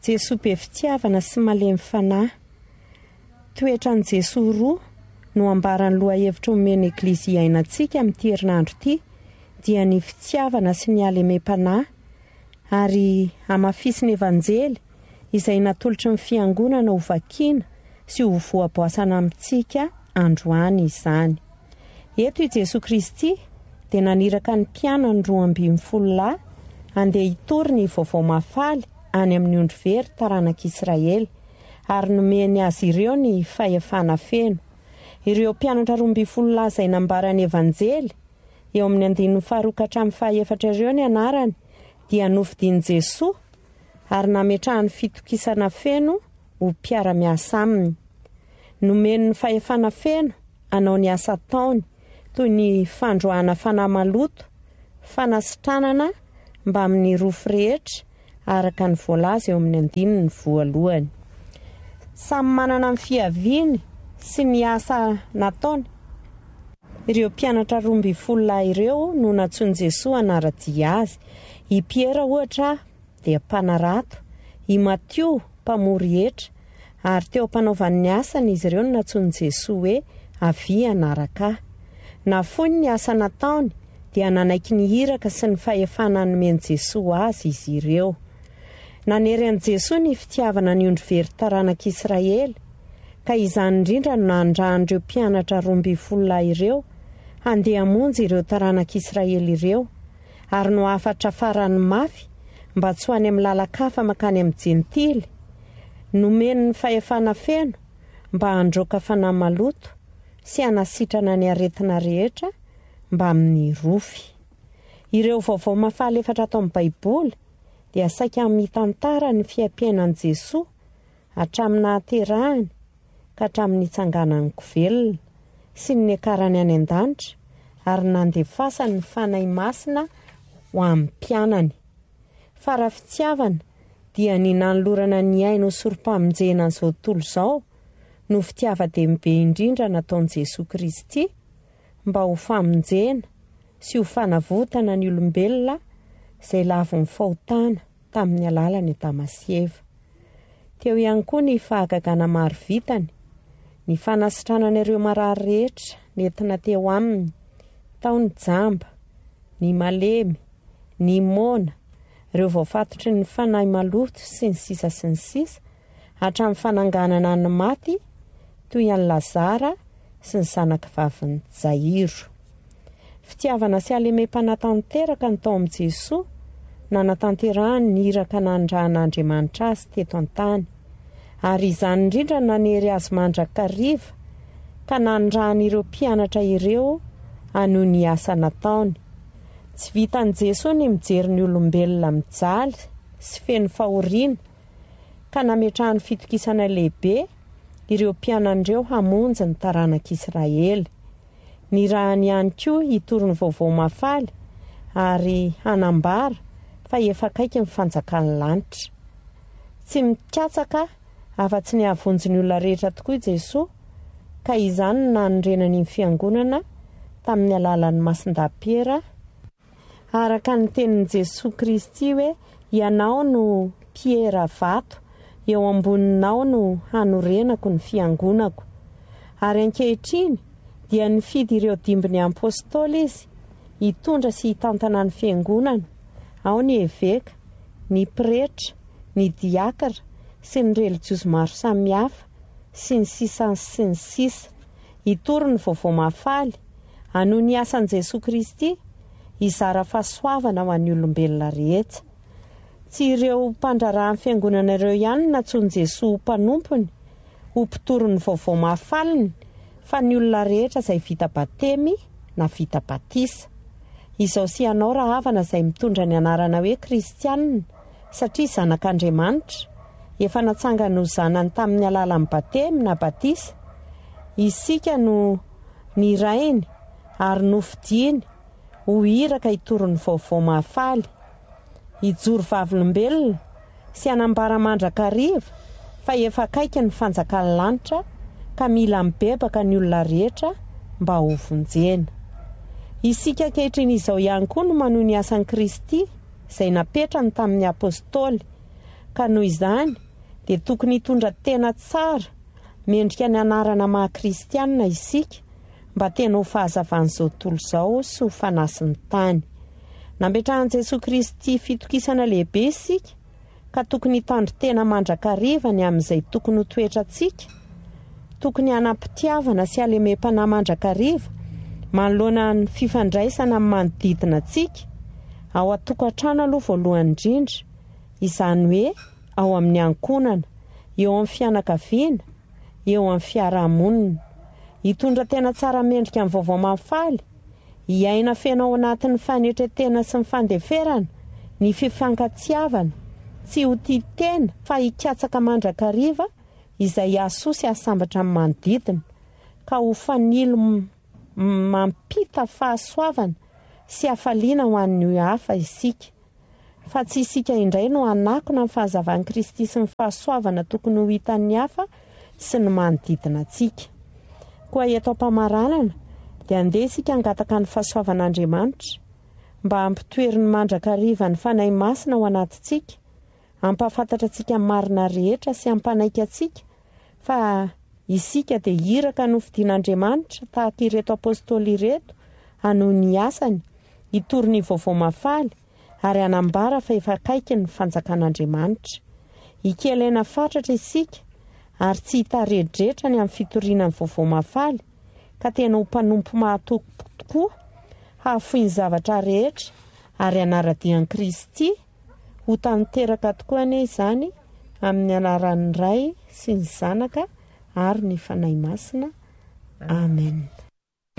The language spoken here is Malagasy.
Jesosy be fitiavana sy malemy fanahy. Toetran' Jesosy roa no ambarany lohahevitra omeny eglizy iainantsika amin'ity herinandro ity dia ny fitiavana sy ny alemem-panahy ary hamafisy ny evanjely izay natolotry ny fiangonana ho vakiana sy ho voaboasana amintsika androany izany. Eto i Jesosy Kristy dia naniraka ny mpianany 12 andeha hitory ny vaovao mafaly any amin'ny ondry very taranak'Israely ary nomeny azy ireo ny fahefana feno. Ireo mpianatra 12 izay nambarany evanjely eo amin'ny 14 ireo ny anarany dia nofidian'i Jesosy ary nametrahany fitokisana feno ho mpiara-miasa aminy. Nomeny ny fahefana feno anao ny asa ataony toy ny fandroana fanahy maloto, fanasitranana mba amin'ny rofo rehetra araka ny voalaza eo amin'ny 1:1. Samy manana ny fiaviany sy ny asa nataony. Ireo mpianatra 12 ireo no natsoin'i Jesosy anaradia azy. I Piera ohatra dia mpanarato, i Matio mpamory hetra ary teo mpanaovan'ny asany izy ireo no natsoin'i Jesosy hoe avy anaraka. Nafony ny asa nataony dia nanaiky ny hiraka sy ny fahefana nomeny Jesosy azy izy ireo. Nanery an'i Jesosy ny fitiavana ny ondry very taranak'Israely ka izany indrindra no nandrahan'ireo mpianatra 12 ireo handeha hamonjy ireo taranak'Israely ireo ary no afatra farany mafy mba tsy ho any amin'ny lalakafa makany amin'ny jentily. Nomeny ny fahefana feno mba handroaka fanahy maloto sy hanasitrana ny aretina rehetra mba amin'ny rofy. Ireo vaovao mafaly efatra ato amin'ny Baiboly dia saika mitantara ny fiampiainan'i Jesosy hatramin'ny nahaterahany ka hatramin'ny itsanganany velona sy ny akarany any an-danitra ary nandefasany ny fanahy masina ho amin'ny mpianany. Fa raha fitiavana dia ny nanolorana ny aino soro-pamonjena an'izao tontolo izao no fitiava-dehibe indrindra nataon'i Jesosy Kristy mba ho famonjena sy ho fanavotana ny olombelona izay lavo ny fahotana tamin'ny alalany Damasieva. Teo ihany koa ny fahagagana maro vitany, ny fanasitranana ireo marary rehetra nentina teo aminy, taony jamba, ny malemy, ny mona, ireo voafatotry ny fanahy maloto sy ny sisa hatramin'ny fananganana ny maty toy an'i Lazara sy ny zanaka vavin'i Jairo. Fitiavana sy alemem-panahy tanteraka ny tao amin'i Jesosy nanatanterahany ny hiraka nandrahan'Andriamanitra azy teto an-tany ary izany indrindra nanery azy mandrakariva ka nandrahan'ireo mpianatra ireo hanohy ny asa nataony. Tsy vitan'i Jesosy ny mijery ny olombelona mijaly sy feno fahoriana ka nametrahany fitokisana lehibe ireo mpianan'ireo hamonjy ny taranak'Israely. Ny rahany ihany koa hitory ny vaovao mafaly ary hanambara fa efa akaiky ny fanjakan'ny lanitra. Tsy mikatsaka afa-tsy ny havonjy ny olona rehetra tokoa Jesosy ka izany nanondrenany ny fiangonana tamin'ny alalan'ny masin-dapiera araka ny tenin'i Jesosy Kristy hoe ianao no Piera vato, eo amboninao no hanorenako ny fiangonako. Ary ankehitriny dia nifidy ireo dimbiny apôstôly izy hitondra sy hitantana ny fiangonana, ao ny eveka, ny pretra, ny diakara sy ny relijiosy maro samihafa sy ny sisa. Hitory ny vaovao mafaly hanohy ny asan'i Jesosy Kristy hizara fahasoavana ho an'ny olombelona rehetra. Tsy ireo mpandrarahan'ny fiangonana ireo ihany natsoin'i Jesosy ho mpanompony, ho mpitoro ny vaovao mafaliny, fa ny olona rehetra izay vita batemy na vita batisa. Izao sy ianao raha havana izay mitondra ny anarana hoe kristianina satria zanak'Andriamanitra, efa natsangana ho zanany tamin'ny alalan'ny batemy na batisa. Isika no nirainy ary nofidiany ho hiraka hitoro ny vaovao mafaly, hijoro vavolombelona sy hanambara mandrakariva fa efa akaiky ny fanjakan'ny lanitra ka mila mibebaka ny olona rehetra mba ho vonjena. Isika ankehitriny izao ihany koa no manohy ny asan'i Kristy izay napetrany tamin'ny apôstôly Ka noho izany dia tokony hitondra tena tsara mendrika ny anarana maha-kristianina isika mba tena ho fahazavan'izao tontolo izao sy ho fanasin'ny tany. Nampetrahan'i Jesosy Kristy fitokisana lehibe isika ka tokony hitandry tena mandrakariva ny amin'izay tokony ho toetrantsika. Tokony hanampitiavana sy halemem-panahy mandrakariva manoloana ny fifandraisana amin'ny manodidina antsika ao an-tokantrano aloha voalohany indrindra, izany hoe ao amin'ny ankonana, eo amin'ny fianakaviana, eo amin'ny fiarahamonina. Hitondra tena tsara mendrika amin'ny vaovao mahafaly, hiaina feno ao anatin'ny fanetretena sy ny fandeferana, ny fifankatsiavana, tsy ho tia-tena fa hikatsaka mandrakariva izay aso sy asambatra amin'ny manodidina, ka ho fanilo mampita fahasoavana sy hafaliana ho an'ny hafa isika. Fa tsy isika indray no hanakona amin'ny fahazavan'i Kristy sy ny fahasoavana tokony ho hitan'ny hafa sy ny manodidina antsika. Koa eto am-pamaranana dia andeha isika hangataka ny fahasoavan'Andriamanitra mba hampitoery ny mandrakariva ny fanahy masina ao anatintsika, hampafantatra antsika marina rehetra sy hampanaiky antsika fa isika dia hiraka no fidian'Andriamanitra tahaka ireto apôstôly ireto hanohy ny asany, hitory ny vaovao mahafaly ary hanambara fa efa akaiky ny fanjakan'Andriamanitra. Hikelena fatratra isika ary tsy hitaredretra ny amin'ny fitoriana ny vaovao mahafaly ka tena ho mpanompo mahatoky tokoa, hahafoy ny zavatra rehetra ary hanaradian'i Kristy ho tanteraka tokoa anie izany amin'ny anaran'ny Ray sy ny Zanaka ary ny Fanahy Masina. Amen.